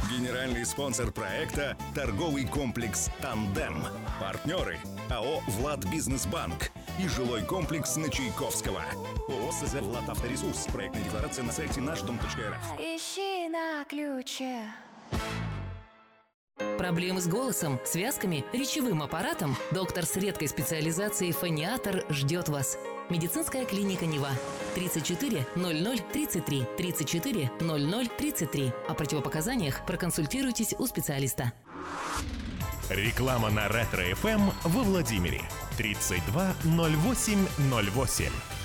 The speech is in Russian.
Генеральный спонсор проекта – торговый комплекс «Тандем». Партнеры – АО «Владбизнесбанк» и жилой комплекс на Чайковского. ООО «СЗ Владавторесурс». Проектная декларация на сайте нашдом.рф. Ищи на ключе. Проблемы с голосом, связками, речевым аппаратом? Доктор с редкой специализацией фониатор ждет вас. Медицинская клиника Нева. 34 00 33 34 00 33. О противопоказаниях проконсультируйтесь у специалиста. Реклама на Ретро-ФМ во Владимире. 32 08 08.